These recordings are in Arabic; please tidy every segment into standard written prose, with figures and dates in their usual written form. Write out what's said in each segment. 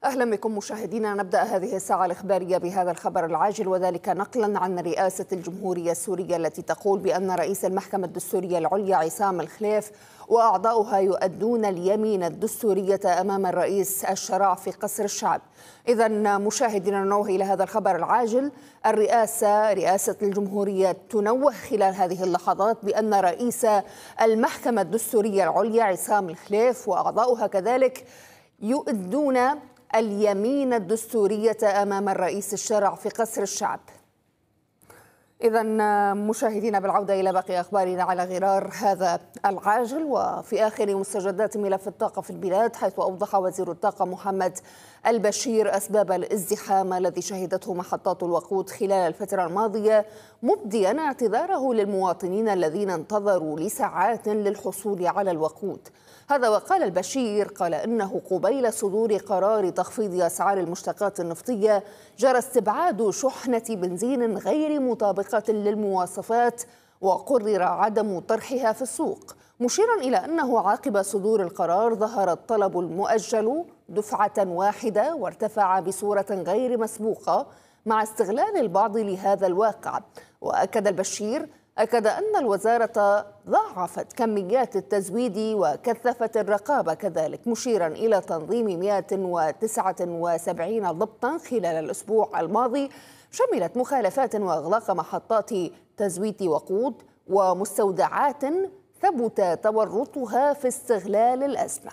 أهلا بكم مشاهدينا. نبدأ هذه الساعة الإخبارية بهذا الخبر العاجل، وذلك نقلا عن رئاسة الجمهورية السورية التي تقول بأن رئيس المحكمة الدستورية العليا عصام الخليف وأعضاؤها يؤدون اليمين الدستورية أمام الرئيس الشرع في قصر الشعب. إذا مشاهدينا ننوه إلى هذا الخبر العاجل. رئاسة الجمهورية تنوه خلال هذه اللحظات بأن رئيس المحكمة الدستورية العليا عصام الخليف وأعضاؤها كذلك يؤدون اليمين الدستورية أمام الرئيس الشرع في قصر الشعب. إذا مشاهدينا بالعودة إلى باقي أخبارنا على غرار هذا العاجل، وفي آخر مستجدات ملف الطاقة في البلاد، حيث أوضح وزير الطاقة محمد البشير أسباب الازدحام الذي شهدته محطات الوقود خلال الفترة الماضية، مبديا اعتذاره للمواطنين الذين انتظروا لساعات للحصول على الوقود. هذا وقال البشير إنه قبيل صدور قرار تخفيض أسعار المشتقات النفطية جرى استبعاد شحنة بنزين غير مطابقة للمواصفات وقرر عدم طرحها في السوق، مشيرا إلى أنه عقب صدور القرار ظهر الطلب المؤجل دفعة واحدة وارتفع بصورة غير مسبوقة مع استغلال البعض لهذا الواقع. وأكد البشير أن الوزارة ضاعفت كميات التزويد وكثفت الرقابة كذلك، مشيرا إلى تنظيم 179 ضبطا خلال الأسبوع الماضي شملت مخالفات وإغلاق محطات تزويد وقود ومستودعات ثبت تورطها في استغلال الأزمة.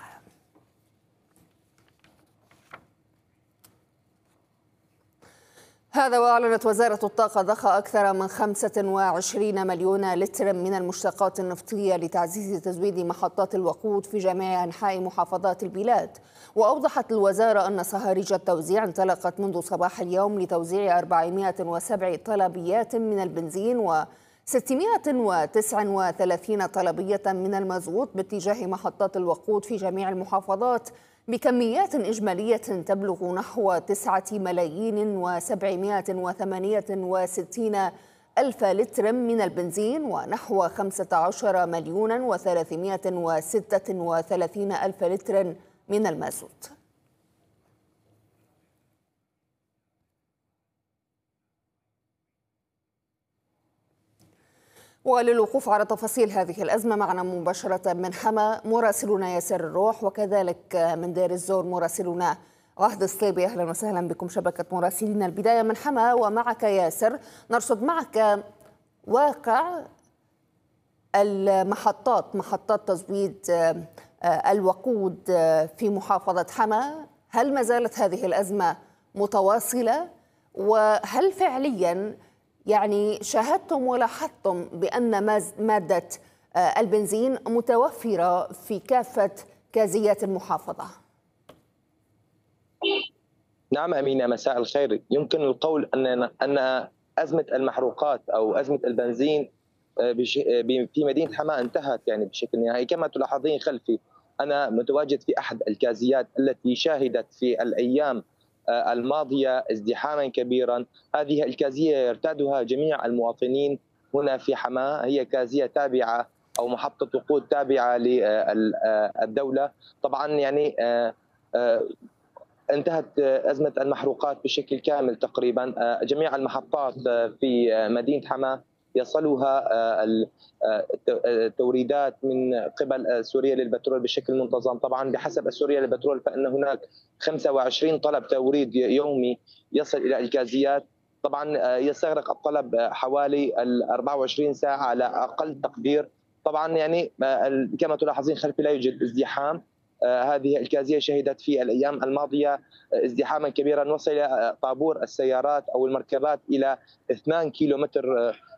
هذا وأعلنت وزارة الطاقة ضخ أكثر من 25 مليون لتر من المشتقات النفطية لتعزيز تزويد محطات الوقود في جميع أنحاء محافظات البلاد. وأوضحت الوزارة أن صهاريج التوزيع انطلقت منذ صباح اليوم لتوزيع 407 طلبيات من البنزين و 639 طلبية من المازوت باتجاه محطات الوقود في جميع المحافظات بكميات إجمالية تبلغ نحو 9,768,000 لتر من البنزين ونحو 15,336,000 لتر من المازوت. وللوقوف على تفاصيل هذه الأزمة معنا مباشرة من حما مراسلنا ياسر الروح، وكذلك من دير الزور مراسلنا عهد الصليبي. أهلا وسهلا بكم شبكة مراسلين. البداية من حما ومعك ياسر، نرصد معك واقع محطات تزويد الوقود في محافظة حما. هل ما زالت هذه الأزمة متواصلة؟ وهل فعليا شاهدتم ولاحظتم بأن مادة البنزين متوفرة في كافة كازيات المحافظة؟ نعم أمينة، مساء الخير. يمكن القول أن أزمة المحروقات أو أزمة البنزين في مدينة حماة انتهت بشكل نهائي. كما تلاحظين خلفي أنا متواجد في أحد الكازيات التي شهدت في الأيام الماضية ازدحاما كبيرا. هذه الكازية يرتادها جميع المواطنين هنا في حماة، هي كازية تابعة أو محطة وقود تابعة للدولة. طبعا انتهت أزمة المحروقات بشكل كامل تقريبا. جميع المحطات في مدينة حماة يصلها التوريدات من قبل سوريا للبترول بشكل منتظم. طبعا بحسب سوريا للبترول فإن هناك 25 طلب توريد يومي يصل إلى الكازيات. طبعا يستغرق الطلب حوالي 24 ساعة على أقل تقدير. طبعا كما تلاحظين خلفي لا يوجد ازدحام. هذه الكازية شهدت في الأيام الماضية ازدحاما كبيرا وصل طابور السيارات أو المركبات إلى 2 كيلومتر